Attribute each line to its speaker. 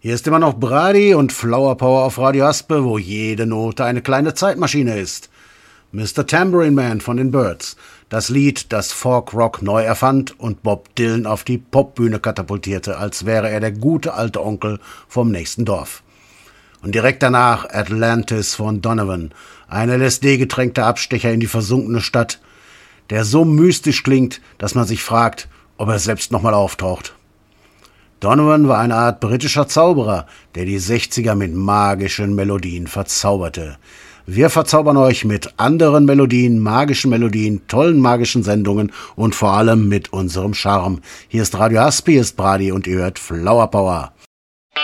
Speaker 1: Hier ist immer noch Brady und Flower Power auf Radio Aspe, wo jede Note eine kleine Zeitmaschine ist. Mr. Tambourine Man von den Byrds. Das Lied, das Folk Rock neu erfand und Bob Dylan auf die Popbühne katapultierte, als wäre er der gute alte Onkel vom nächsten Dorf. Und direkt danach Atlantis von Donovan, ein LSD-getränkter Abstecher in die versunkene Stadt, der so mystisch klingt, dass man sich fragt, ob er selbst nochmal auftaucht. Donovan war eine Art britischer Zauberer, der die 60er mit magischen Melodien verzauberte. Wir verzaubern euch mit anderen Melodien, magischen Melodien, tollen magischen Sendungen und vor allem mit unserem Charme. Hier ist Radio Aspe, hier ist Brady und ihr hört Flower Power.